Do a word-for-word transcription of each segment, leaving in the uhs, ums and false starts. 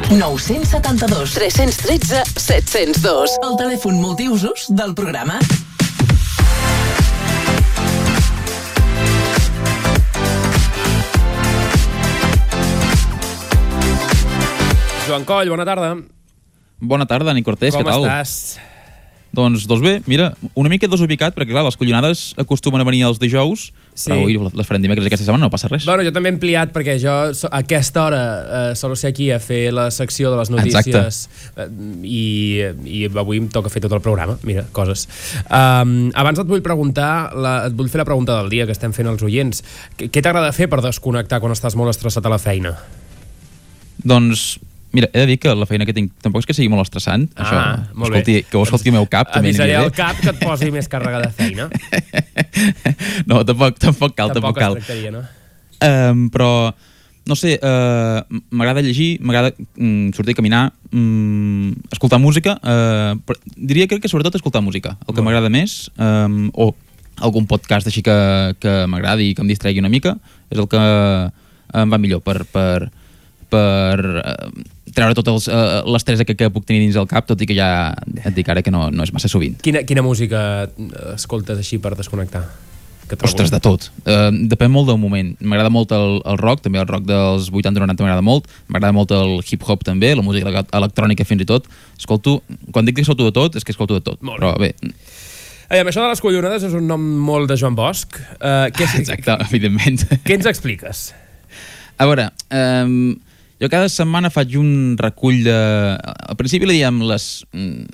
nou set dos tres un tres set zero dos. El telèfon multiusos del programa. Joan Coll, bona tarda. Bona tarda, Dani Cortés, Com què tal? Com estàs? Doncs, doncs bé, mira, una mica desubicat, perquè clar, les collonades acostumen a venir els dijous, sí. Però avui les farem dimecres aquesta setmana, no passa res. Bueno, jo també he ampliat, perquè jo a aquesta hora eh, solo ser aquí a fer la secció de les notícies eh, i, i avui em toca fer tot el programa, mira, coses. Um, abans et vull preguntar, la, et vull fer la pregunta del dia que estem fent als oients. Què, què t'agrada fer per desconnectar quan estàs molt estressat a la feina? Doncs... Mira, he de dir que la feina que tinc tampoc és que sigui molt estressant. Ah, això, molt escolti, bé. Que ho escolti el meu cap. Avisaré al cap que et posi més càrrega de feina. No, tampoc, tampoc cal, tampoc, tampoc cal. es tractaria, no? Um, però, no sé, uh, m'agrada llegir, m'agrada um, sortir a caminar, um, escoltar música. Uh, però diria que, que sobretot escoltar música, el que m'agrada més, um, o algun podcast així que, que m'agradi i que em distregui una mica, és el que em va millor per... per per uh, treure tot els, uh, l'estrès que, que puc tenir dins el cap, tot i que ja et dic ara que no, no és massa sovint. Quina, quina música escoltes així per desconnectar? Ostres, de tot. Uh, depèn molt del moment. M'agrada molt el, el rock, també el rock dels vuitanta noranta m'agrada molt. M'agrada molt el hip-hop també, la música electrònica fins i tot. Escolto, quan dic que escolto de tot, és que escolto de tot. Molt Però bé... Ai, això de les collonades és un nom molt de Joan Bosch. Uh, què, Exacte, evidentment. Què ens expliques? A veure... Um, Jo cada setmana faig un recull de... Al principi li diem les mm,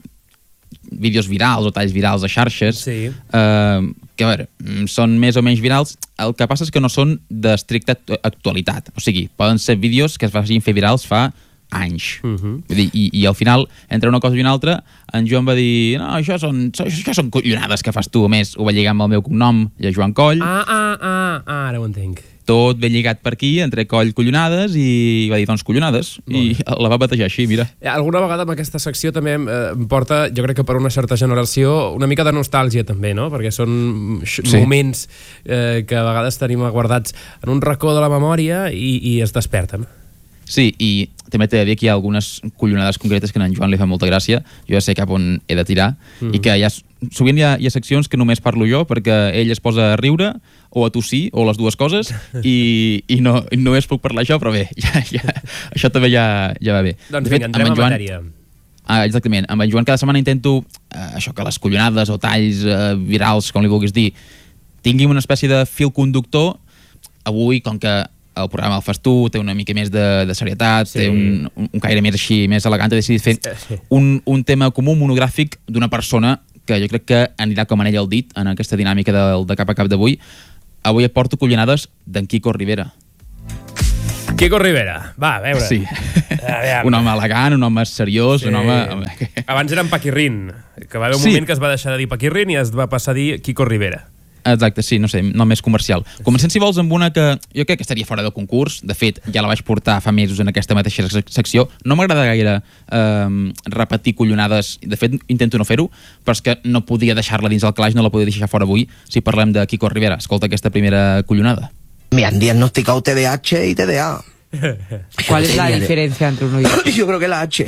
vídeos virals o talls virals de xarxes, sí. eh, que a veure, són més o menys virals. El que passa és que no són d'estricta actualitat. O sigui, poden ser vídeos que es vagin fer virals fa anys. Uh-huh. Vull dir, i, I al final, entre una cosa i una altra, en Joan va dir no, això són, això són collonades que fas tu. A més, ho va lligar amb el meu cognom, i a Joan Coll. Ah, ah, ah, ah, ara ho entenc. Tot ben lligat per aquí, entre Coll collonades, i va dir, doncs, collonades, i la va batejar així, mira. Alguna vegada amb aquesta secció també em porta, jo crec que per una certa generació, una mica de nostàlgia també, no? Perquè són sí. moments eh, que a vegades tenim guardats en un racó de la memòria i, i es desperten. Sí, i també t'he de dir que hi ha algunes collonades concretes que a en Joan li fa molta gràcia, jo ja sé cap on he de tirar, mm. i que hi ha, sovint hi ha, hi ha seccions que només parlo jo perquè ell es posa a riure o a tossir, o les dues coses, i, i no, només puc parlar això, però bé, ja, ja, això també ja, ja va bé. Doncs vinga, entrem a matèria. Ah, exactament, amb en Joan cada setmana intento eh, això que les collonades o talls eh, virals, com li vulguis dir, tinguin una espècie de fil conductor. Avui, com que el programa el fas tu, té una mica més de, de serietat, sí. té un, un, un caire més així, més elegant, he decidit fer sí. un, un tema comú monogràfic d'una persona que jo crec que anirà com anell al dit en aquesta dinàmica de, de cap a cap d'avui. Avui et porto collonades d'en Quico Rivera. Quico Rivera, va, a veure. Sí. A un home elegant, un home seriós, sí. un home... Abans era en Paquirrin, que va haver un sí. moment que es va deixar de dir Paquirrin i es va passar a dir Quico Rivera. Exacte, sí, no sé, no més comercial. Comencem, si vols, amb una que jo crec que estaria fora del concurs. De fet, ja la vaig portar fa mesos en aquesta mateixa secció. No m'agrada gaire eh, repetir collonades. De fet, intento no fer-ho, però és que no podia deixar-la dins el calaix, no la podia deixar fora avui si parlem de Quico Rivera. Escolta aquesta primera collonada. Me han diagnosticado T D A H y T D A. ¿Cuál es la diferencia entre uno y otro? Yo creo que la H.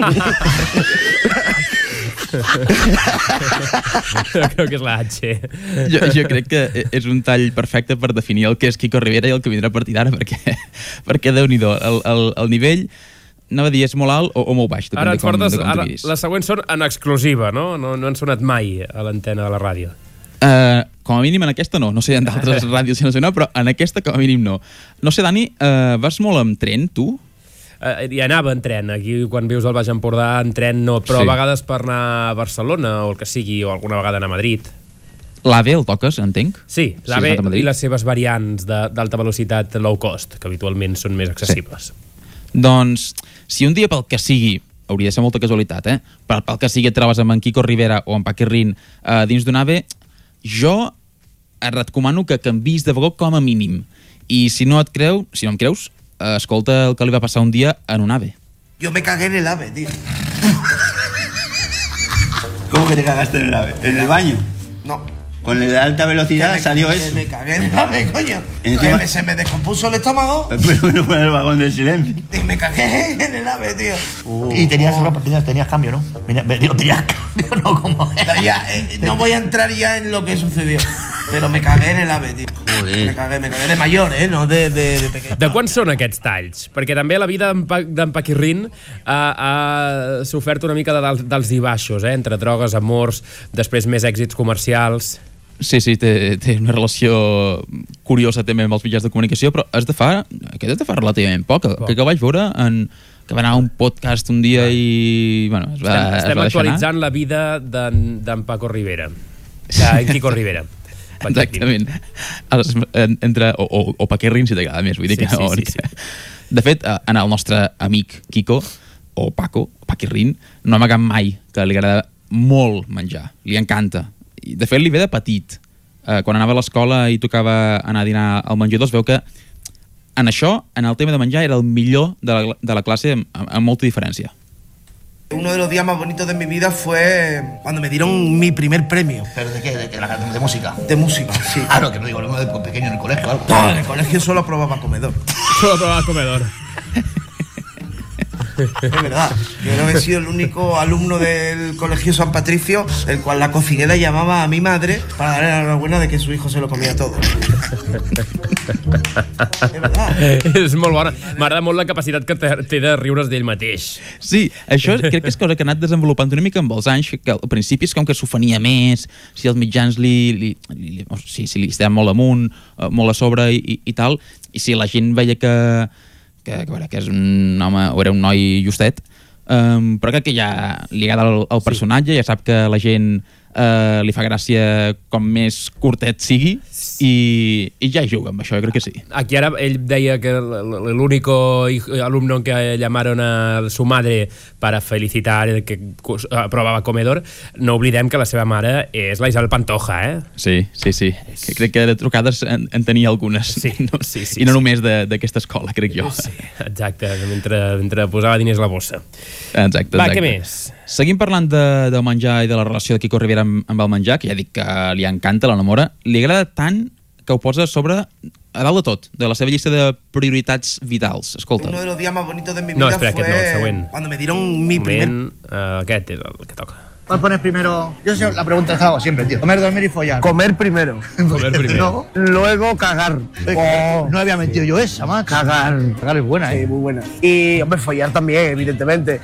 Crec que és la H. Jo, jo crec que és un tall perfecte per definir el que és Quico Rivera i el que vindrà a partir d'ara, perquè, perquè Déu-n'hi-do, el, el, el nivell, anava a dir, és molt alt o, o molt baix. Ara ens portes, ara, les següents són en exclusiva, no? No, no han sonat mai a l'antena de la ràdio. Uh, com a mínim en aquesta no, no sé en d'altres ràdios si no sé no, però en aquesta com a mínim no. No sé, Dani, uh, vas molt amb tren, tu? Uh, hi anava en tren, aquí quan vius al Baix Empordà en tren no, però sí. a vegades per anar a Barcelona o el que sigui, o alguna vegada anar a Madrid. L'AVE el toques, entenc? Sí, l'AVE sí, i les seves variants d'alta velocitat low cost, que habitualment són més accessibles. Sí. Doncs, si un dia pel que sigui, hauria de ser molta casualitat, eh? Pel, pel que sigui et trobes amb en Quico Rivera o en Paquirrin uh, dins d'un AVE, jo et recomano que canvis de vagó com a mínim. I si no et creu, si no em creus, escolta el que li va passar un dia en un AVE. Yo me cagué en el AVE, tío. ¿Cómo que te cagaste en el AVE? ¿En el baño? No, con el de alta velocidad salió me, eso. Me cagué en el ave, coño. Encima, me, se me descompuso el estómago. Pero no fue en el vagón del silencio. Y me cagué en el ave, tío. Uh, y tenías, oh. tenías, tenías cambio, ¿no? Digo, tenías cambio, no como... Ya, eh, no voy a entrar ya en lo que sucedió. Pero me cagué en el ave, tío. Joder. Me cagué, me cagué de mayor, eh, no de, de, de pequeño. De quan són aquests talls? Perquè també la vida d'en Paquirrín ha, ha sofert una mica de dalt, dels i baixos, eh? Entre drogues, amors, després més èxits comercials... Sí, sí, té, té una relació curiosa també amb els mitjans de comunicació, però és de fa, aquest és de fa relativament poc, poc. Que, que vaig veure en, que va anar a un podcast un dia i... Bueno, es va, estem es estem va actualitzant anar. La vida d'en Paco Rivera, d'en Quico Rivera. Exactament. Entre, o, o, o Paquirrín, si t'agrada més, vull dir sí, que no. Sí, sí, sí. De fet, en el nostre amic Quico, o Paco, Paquirrín, no amaga mai que li agrada molt menjar, li encanta. De fet, li ve de petit. Eh, quan anava a l'escola i tocava anar a dinar al menjador, es veu que en això, en el tema de menjar, era el millor de la, de la classe amb, amb molta diferència. Uno de los días más bonitos de mi vida fue cuando me dieron mi primer premio. ¿Pero de qué? ¿De, de, de, de música? De música, sí. Claro, que no digo, lo de pequeño en el colegio o algo. No, en el colegio solo aprobaba comedor. Solo aprobaba comedor. Es verdad, yo creo que he sido el único alumno del colegio San Patricio el cual la cocinera llamaba a mi madre para darle la enhorabuena de que su hijo se lo comía todo. És verdad. És molt bona. M'agrada molt la capacitat que té de riure's d'ell mateix. Sí, això crec que és cosa que ha anat desenvolupant una mica amb els anys, que al principi és com que s'ofenia més, si els mitjans li, li, li, li, si, si li estaven molt amunt, molt a sobre i, i, i tal, i si la gent veia que Que, que, que és un home, o era un noi justet, um, però crec que ja li agrada el, el personatge, sí. Ja sap que la gent uh, li fa gràcia com més curtet sigui, i, i ja hi juga amb això, jo crec que sí. Aquí ara ell deia que l'único alumno que llamaron a su madre para felicitar que aprobava comedor, no oblidem que la seva mare és la Isabel Pantoja, eh? Sí, sí, sí. Que crec que de trucades en, en tenia algunes. Sí, no, sí, sí, i no sí. Només d'aquesta escola, crec jo. Sí, exacte, mentre, mentre posava diners a la bossa. Exacte, Va, exacte. què més? Seguim parlant de, del menjar i de la relació de Quico Rivera amb, amb el menjar, que ja dic que li encanta, l'enamora. Li agrada tant que ho posa sobre, a dalt de tot, de la seva llista de prioritats vitals. Escolta. Uno de los días más bonitos de mi vida no, espera, fue aquest no, el següent. Cuando me dieron mi primer... Uh, aquest és el que toca. ¿Cuál pones primero? Yo sé la pregunta que hago siempre, tío. Comer, dormir y follar. Comer primero. Comer primero. No, luego cagar. Oh, no había mentido yo esa, macho. Cagar. Cagar es buena, Sí, ¿eh? muy buena. Y, hombre, follar también, evidentemente.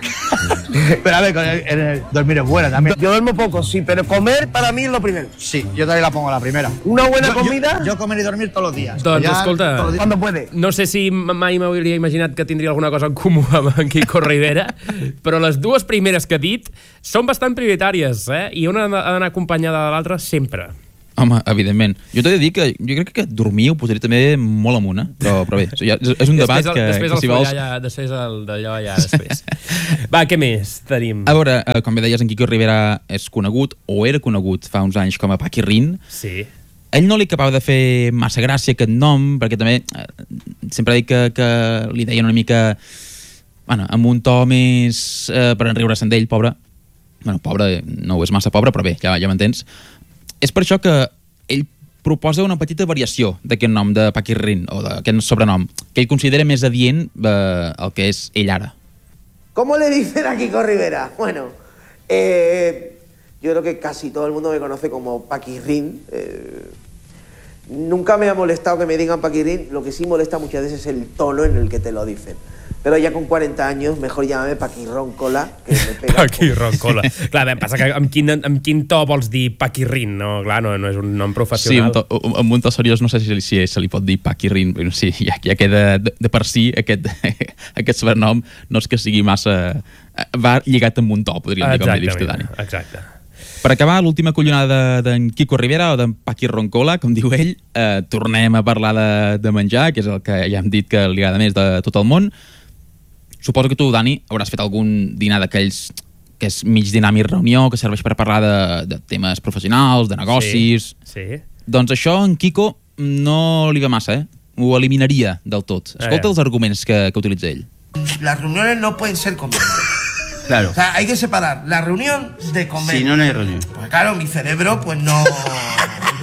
Pero a ver, con el, el, el dormir es buena también. Yo duermo poco, sí, pero comer para mí es lo primero. Sí, yo también la pongo a la primera. Una buena yo, comida... Yo, yo comer y dormir todos los días. Doncs, follar, escolta... todos los días. Cuando puede. No sé si mai m'hauria imaginat que tindria alguna cosa en comú amb en Quico Rivera, però les dues primeres que ha dit són bastant prioritàries, eh? I una ha d'anar acompanyada de l'altra sempre. Home, evidentment. Jo t'he de dir que jo crec que dormir ho posaria també molt amunt, eh? Però, però bé, ja, és un debat després el, que, després que si vols... Ja, després el d'allò ja després. Va, què més tenim? A veure, eh, com bé deies, en Quico Rivera és conegut, o era conegut fa uns anys com a Paquirrín. Sí. Ell no li acabava de fer massa gràcia aquest nom, perquè també eh, sempre dic que, que li deien una mica... Bueno, amb un to més eh, per enriure-se'n d'ell, pobre. Bueno, pobre, no ho és massa pobre, però bé, ja, ja m'entens. És per això que ell proposa una petita variació d'aquest nom de Paquirrín, o d'aquest sobrenom, que ell considera més adient eh, el que és ell ara. ¿Cómo le dicen a Quico Rivera? Bueno, eh, yo creo que casi todo el mundo me conoce como Paquirrín. Eh, nunca me ha molestado que me digan Paquirrín, lo que sí molesta muchas veces es el tono en el que te lo dicen. Però ja con quaranta anys, mejor llámame Paquirrón Cola, que me pega... Paquirrón Cola. Clar, bé, passa que amb quin, amb quin to vols dir Paquirrín? No, clar, no, no és un nom professional. Sí, un to, amb un to seriós no sé si, si se li pot dir Paquirrín, però sí, ja, ja queda de, de per si aquest, aquest sobrenom no és que sigui massa... Va lligat amb un to, podríem dir, com li dius tu, Dani. Exacte. Per acabar, l'última collonada d'en Quico Rivera, o d'en Paquirrón Cola, com diu ell, eh, tornem a parlar de, de menjar, que és el que ja hem dit que li agrada més de tot el món. Suposo que tu, Dani, hauràs fet algun dinar d'aquells que és mig dinar mig reunió, que serveix per parlar de, de temes professionals, de negocis... Sí, sí. Doncs això en Quico no li va massa, eh? Ho eliminaria del tot. Escolta els arguments que, que utilitza ell. Las reuniones no pueden ser comiendo. Claro. O sea, hay que separar la reunión de comer. Si no, no hay reunión. Pues claro, mi cerebro pues no...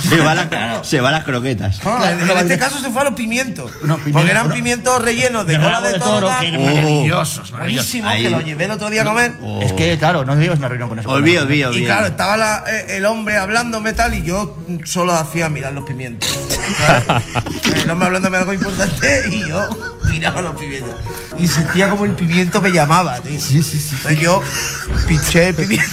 Se va, la, se va las croquetas. No, en, en este caso se fue a los pimientos. No, pimiento, porque eran pimientos rellenos de, de cola de, de toro. Que eran maravillosos, buenísimos, que los llevé el otro día a comer. Oh. Es que, claro, no digas una reunión con eso. Olvío, olvío, olvío. Y claro, estaba la, el hombre hablándome tal y yo solo hacía mirar los pimientos. El hombre hablándome de algo importante y yo miraba los pimientos. Y sentía como el pimiento me llamaba, tío. Sí, sí, sí. Entonces yo pinché el pimiento.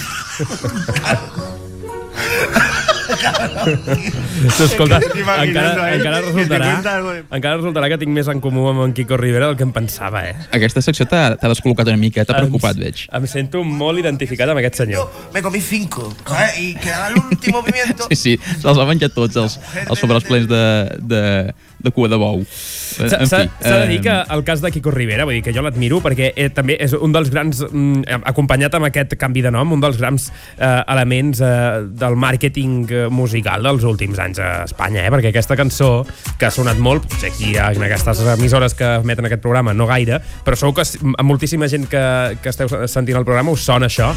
Escolta, encara, encara, resultarà, encara resultarà que tinc més en comú amb en Quico Rivera del que em pensava, eh? Aquesta secció t'ha descol·locat una mica, t'ha preocupat, veig. Em sento molt identificat amb aquest senyor. Me comí cinco, ¿sabes? Y quedaba el último pimiento. Sí, sí, se'ls va menjar tots els, els sobres plens de, de, de cua de bou. S'ha de dir que el cas de Quico Rivera, vull dir que jo l'admiro perquè eh, també és un dels grans, mm, acompanyat amb aquest canvi de nom, un dels grans eh, elements eh, del màrqueting musical dels últims anys a Espanya, eh? Perquè aquesta cançó, que ha sonat molt, potser aquí hi ha en aquestes emissores que emeten aquest programa, no gaire, però segur que a moltíssima gent que, que esteu sentint el programa us sona això.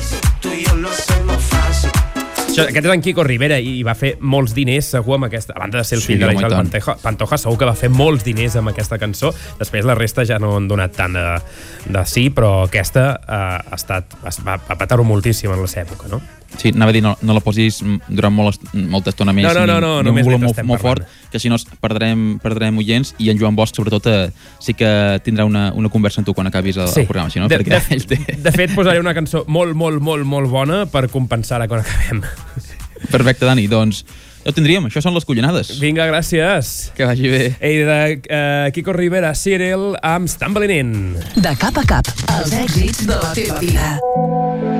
Aquest és en Quico Rivera i va fer molts diners segur amb aquesta, a banda de ser el fill sí, de la Isabel Pantoja, Pantoja, segur que va fer molts diners amb aquesta cançó. Després la resta ja no han donat tant de, de sí, però aquesta uh, ha estat, va, va petar-ho moltíssim en la seva època, no? Sí, anava a dir, no, no la posis durant molt, molta estona més, no, no, no, no, ni, ni un volum molt, molt fort, que si no perdrem, perdrem oients, i en Joan Bosch sobretot eh, sí que tindrà una, una conversa amb tu quan acabis el, sí. el programa, si no? De, Perquè de, té... de fet, posaré una cançó molt, molt, molt, molt bona per compensar-la quan acabem. Perfecte, Dani, doncs ja ho tindríem, això són les collonades. Vinga, gràcies. Que vagi bé. Ei, de uh, Quico Rivera, Cyril, amb Stumbling In. De cap a cap, els èxits de la teva vida.